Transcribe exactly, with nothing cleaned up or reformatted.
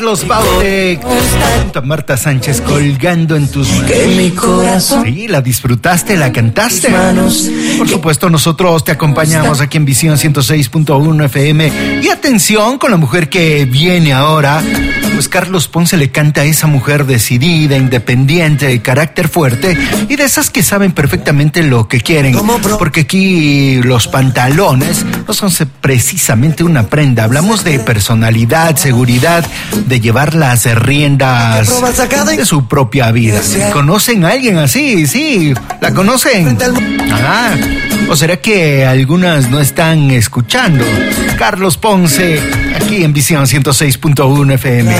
Los Baute, junto a Marta Sánchez, colgando en tus manos. Que mi corazón. Sí, la disfrutaste, la cantaste. Manos. Por supuesto, nosotros te acompañamos aquí en Visión ciento seis punto uno F M. Y atención con la mujer que viene ahora. Pues Carlos Ponce le canta a esa mujer decidida, independiente, de carácter fuerte y de esas que saben perfectamente lo que quieren. Porque aquí los pantalones no son precisamente una prenda. Hablamos de personalidad, seguridad, de llevar las riendas de su propia vida. ¿Conocen a alguien así? Sí, ¿la conocen? Ah, ¿o será que algunas no están escuchando? Carlos Ponce, aquí en Visión ciento seis punto uno F M.